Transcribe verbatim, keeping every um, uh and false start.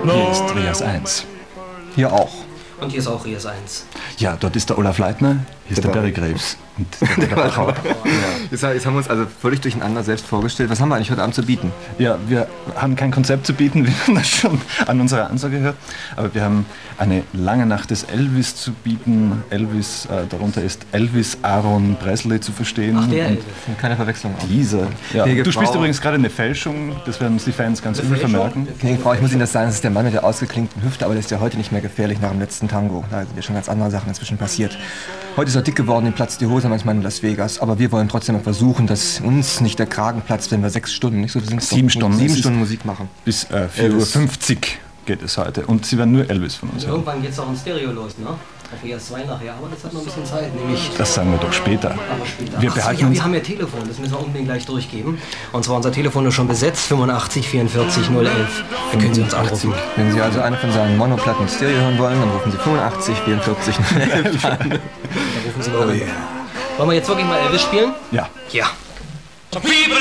Hier ist Rias eins. Hier auch. Und hier ist auch Rias eins. Ja, dort ist der Olaf Leitner, hier ist der, der Barry Graves. Und der, der Bachau. Ja. Jetzt, jetzt haben wir uns also völlig durcheinander selbst vorgestellt. Was haben wir eigentlich heute Abend zu bieten? Ja, wir haben kein Konzept zu bieten, wir haben das schon an unserer Ansage gehört. Aber wir haben eine lange Nacht des Elvis zu bieten. Elvis, äh, darunter ist Elvis Aaron Presley zu verstehen. Ach, der Elvis. Keine Verwechslung. Dieser. Ja. Gnädige Du spielst Frau. übrigens gerade eine Fälschung, das werden uns die Fans ganz übel vermerken. Gnädige Frau, ich muss Ihnen das sagen, das ist der Mann mit der ausgeklinkten Hüfte, aber der ist ja heute nicht mehr gefährlich nach dem letzten Tango. Da sind ja schon ganz andere Sachen inzwischen passiert. Heute ist er dick geworden, ihm platzt die Hose manchmal in Las Vegas, aber wir wollen trotzdem versuchen, dass uns nicht der Kragen platzt, wenn wir sechs Stunden, nicht so, wir sind sieben Stunden, sieben Stunden Musik machen. Bis äh, vier Uhr fünfzig geht es heute und Sie werden nur Elvis von uns hören. Irgendwann geht es auch in Stereo los, ne? Auf Rias zwei nachher, aber das hat noch ein bisschen Zeit, nämlich... Das sagen wir doch später. Aber später. Wir Ach so, behalten ja, uns... wir haben ja Telefon, das müssen wir unbedingt gleich durchgeben. Und zwar unser Telefon ist schon besetzt, fünfundachtzig vierundvierzig null elf. Dann können Sie uns anrufen. Wenn Sie also eine von seinen Monoplatten Stereo hören wollen, dann rufen Sie fünfundachtzig vierundvierzig null elf an. Dann rufen Sie mal an. Wollen wir jetzt wirklich mal Elvis spielen? Ja. Ja.